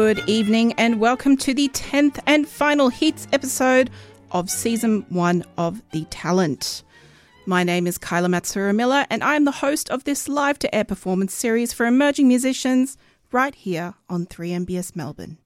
Good evening and welcome to the 10th and final Heats episode of Season 1 of The Talent. My name is Kyla Matsura-Miller and I am the host of this live-to-air performance series for emerging musicians right here on 3MBS Melbourne.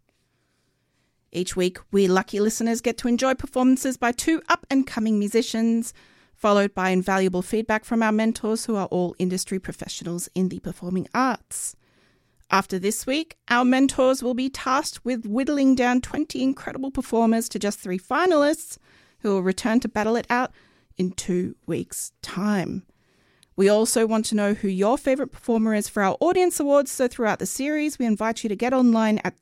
Each week, we lucky listeners get to enjoy performances by two up-and-coming musicians, followed by invaluable feedback from our mentors who are all industry professionals in the performing arts. After this week, our mentors will be tasked with whittling down 20 incredible performers to just 3 finalists who will return to battle it out in 2 weeks' time. We also want to know who your favourite performer is for our audience awards, so throughout the series, we invite you to get online at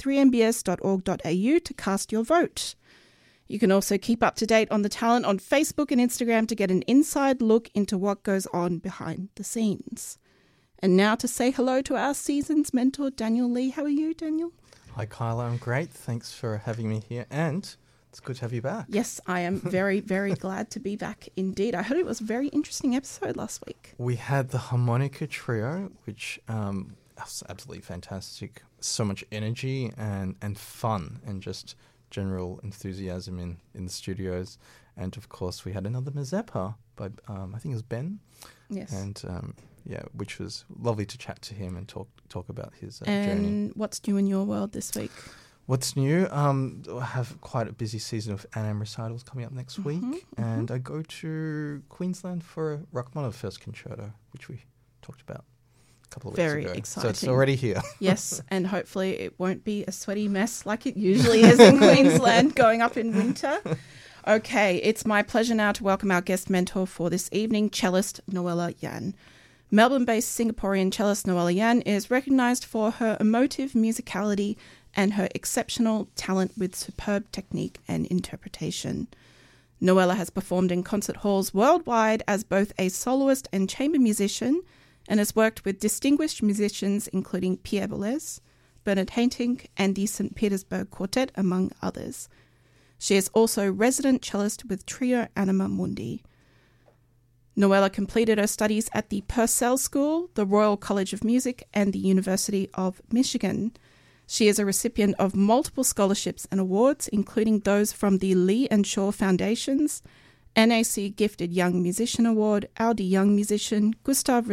3mbs.org.au to cast your vote. You can also keep up to date on The Talent on Facebook and Instagram to get an inside look into what goes on behind the scenes. And now to say hello to our season's mentor, Daniel Lee. How are you, Daniel? Hi, Kyla. I'm great. Thanks for having me here. And it's good to have you back. Yes, I am very, very glad to be back indeed. I heard it was a very interesting episode last week. We had the harmonica trio, which was absolutely fantastic. So much energy and fun and just general enthusiasm in the studios. And, of course, we had another Mazeppa by, I think it was Ben. Yes. And which was lovely to chat to him and talk about his and journey. And what's new in your world this week? What's new? I have quite a busy season of Anam recitals coming up next week, and I go to Queensland for a Rachmaninoff First Concerto, which we talked about a couple of weeks ago. Very exciting. So it's already here. Yes, and hopefully it won't be a sweaty mess like it usually is in Queensland going up in winter. Okay, it's my pleasure now to welcome our guest mentor for this evening, cellist Noella Yan. Melbourne-based Singaporean cellist Noella Yan is recognised for her emotive musicality and her exceptional talent with superb technique and interpretation. Noella has performed in concert halls worldwide as both a soloist and chamber musician and has worked with distinguished musicians including Pierre Boulez, Bernard Haitink and the St. Petersburg Quartet, among others. She is also resident cellist with Trio Anima Mundi. Noella completed her studies at the Purcell School, the Royal College of Music, and the University of Michigan. She is a recipient of multiple scholarships and awards, including those from the Lee and Shaw Foundations, NAC Gifted Young Musician Award, Audi Young Musician, Gustav